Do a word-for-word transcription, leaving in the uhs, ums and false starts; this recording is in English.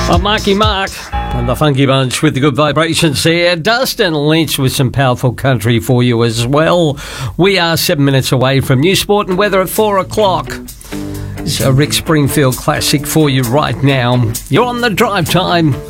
I'm Marky Mark and the Funky Bunch with the good vibrations here. Dustin Lynch with some powerful country for you as well. We are seven minutes away from News, Sport and Weather at four o'clock. It's a Rick Springfield classic for you right now. You're on the drive time